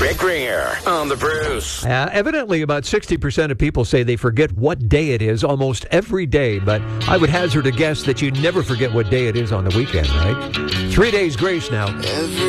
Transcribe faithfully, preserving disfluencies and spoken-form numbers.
Rick Ringer on the Bruce. Uh, evidently, about sixty percent of people say they forget what day it is almost every day, but I would hazard a guess that you never forget what day it is on the weekend, right? Three days grace now.